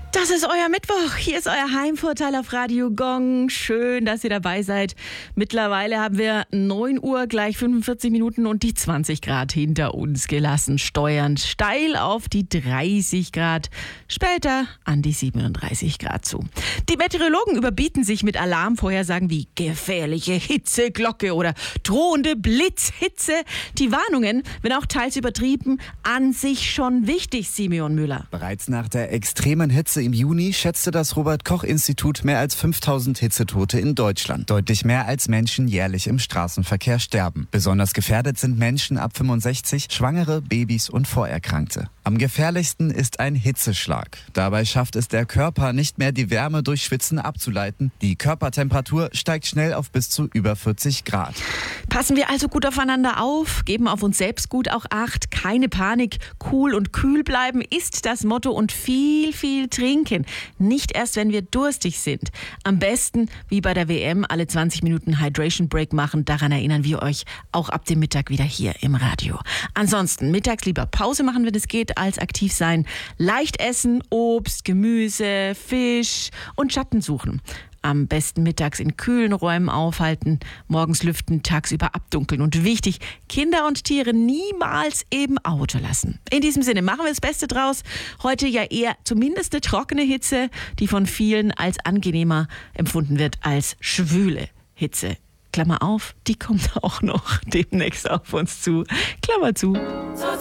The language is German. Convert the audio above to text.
Das ist euer Mittwoch. Hier ist euer Heimvorteil auf Radio Gong. Schön, dass ihr dabei seid. Mittlerweile haben wir 9 Uhr, gleich 45 Minuten und die 20 Grad hinter uns gelassen. Steuernd steil auf die 30 Grad. Später an die 37 Grad zu. Die Meteorologen überbieten sich mit Alarmvorhersagen wie gefährliche Hitzeglocke oder drohende Blitzhitze. Die Warnungen, wenn auch teils übertrieben, an sich schon wichtig, Simeon Müller. Bereits nach der extremen Hitze im Juni schätzte das Robert-Koch-Institut mehr als 5000 Hitzetote in Deutschland. Deutlich mehr als Menschen jährlich im Straßenverkehr sterben. Besonders gefährdet sind Menschen ab 65, Schwangere, Babys und Vorerkrankte. Am gefährlichsten ist ein Hitzeschlag. Dabei schafft es der Körper nicht mehr, die Wärme durch Schwitzen abzuleiten. Die Körpertemperatur steigt schnell auf bis zu über 40 Grad. Passen wir also gut aufeinander auf, geben auf uns selbst gut auch Acht, keine Panik, cool und kühl bleiben ist das Motto und viel trinken. Nicht erst, wenn wir durstig sind. Am besten, wie bei der WM, alle 20 Minuten Hydration Break machen. Daran erinnern wir euch auch ab dem Mittag wieder hier im Radio. Ansonsten mittags lieber Pause machen, wenn es geht, als aktiv sein. Leicht essen, Obst, Gemüse, Fisch und Schatten suchen. Am besten mittags in kühlen Räumen aufhalten, morgens lüften, tagsüber abdunkeln. Und wichtig, Kinder und Tiere niemals im Auto lassen. In diesem Sinne machen wir das Beste draus. Heute ja eher zumindest eine trockene Hitze, die von vielen als angenehmer empfunden wird als schwüle Hitze. Klammer auf, die kommt auch noch demnächst auf uns zu. Klammer zu.